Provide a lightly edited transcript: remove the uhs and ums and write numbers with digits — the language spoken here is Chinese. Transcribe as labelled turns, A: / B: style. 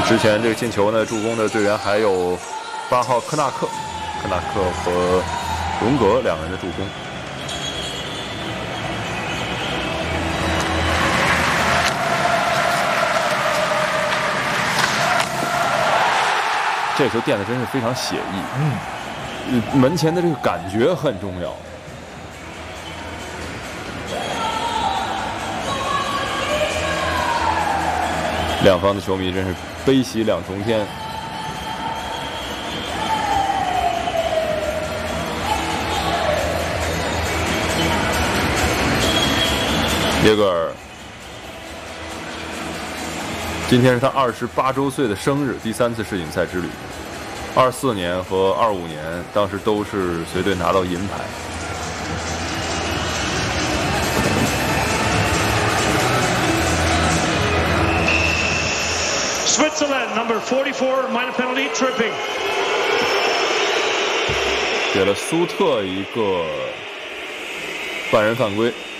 A: 之前这个进球呢，助攻的队员还有8号科纳克和荣格两人的助攻。这球垫的真是非常写意，门前的这个感觉很重要。两方的球迷真是悲喜两重天。耶格尔今天是他28周岁的生日，第3次世锦赛之旅。24年和25年当时都是随队拿到银牌。
B: Switzerland number 44 minor penalty tripping，
A: 给了苏特一个半人犯规。